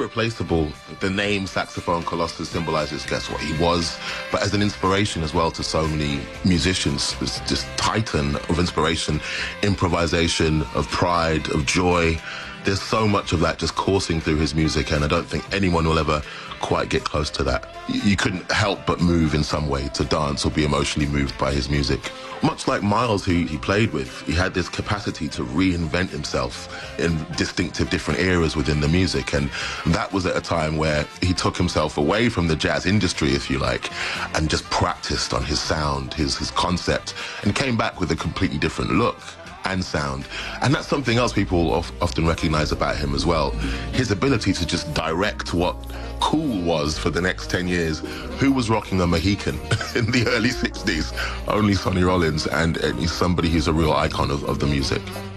irreplaceable. The name Saxophone Colossus symbolizes, guess what he was, but as an inspiration as well to so many musicians. This titan of inspiration, improvisation, of pride, of joy. There's so much of that just coursing through his music, and I don't think anyone will ever quite get close to that. You couldn't help but move in some way, to dance or be emotionally moved by his music. Much like Miles, who he played with, he had this capacity to reinvent himself in distinctive different eras within the music, and that was at a time where he took himself away from the jazz industry, if you like, and just practiced on his sound, his concept, and came back with a completely different look and sound. And that's something else people often recognize about him as well. His ability to just direct what cool was for the next 10 years. Who was rocking a Mohican in the early 60s? Only Sonny Rollins, and he's somebody who's a real icon of the music.